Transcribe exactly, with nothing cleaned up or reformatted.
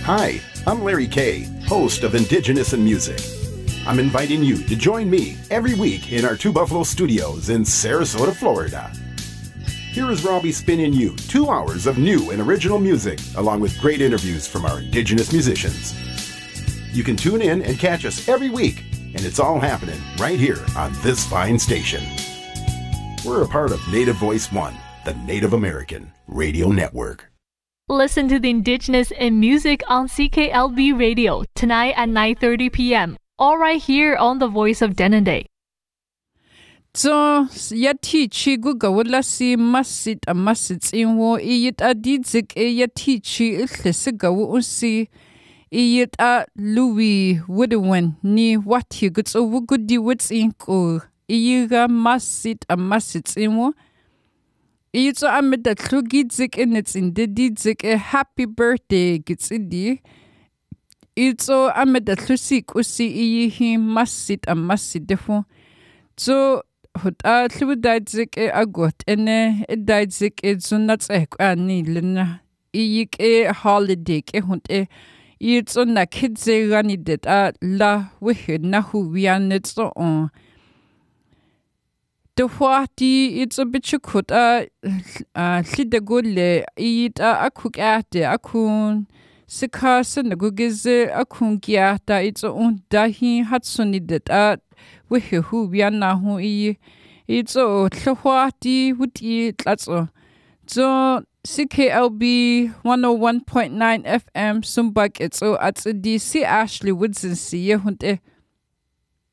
Hi, I'm Larry Kay, host of Indigenous in Music. I'm inviting you to join me every week in our Two Buffalo studios in Sarasota, Florida. Here is Robbie spinning you two hours of new and original music, along with great interviews from our Indigenous musicians. You can tune in and catch us every week, and it's all happening right here on this fine station. We're a part of Native Voice One, the Native American Radio Network. Listen to the Indigenous in Music on C K L B Radio tonight at nine thirty p.m. All right here on the Voice of Denendeh. So yati chi guga wala si masit a masit inwo iyit a didzik e yati chi ilisiga wusi iyit a Louis Woodwin ni wati guts o wugudi wits inko iyiga masit a masit inwo. Iyit so amid the klugidzik in its in the didzik a happy birthday gits idi. Iyit so amid the klusik usi iyihi masit a masit defo. So hut a tlu daidzik e agot ene e daidzik e zunats e kwani lina iyik e holiday e hunt e iyit so na kidze rani det a la wihe na hu wianet so on. De hwati it's a bitch kut a hlide gole iyit a akuk ate akun sika sen gugize akun giata it's on dahi hatsuni det a wihe hu wiana hu i it's o tlhwati wuti tlatso so C K L B one oh one point nine F M Sumbak it's o at D C Ashley Woodson si ye hunte